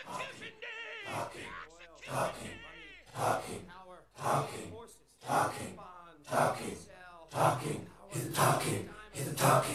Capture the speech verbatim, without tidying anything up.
Execution Day! Talking, Execution talking, Power, talking, horses, talking, bond, talking, sell, talking. power, He's a talking. He's a talking.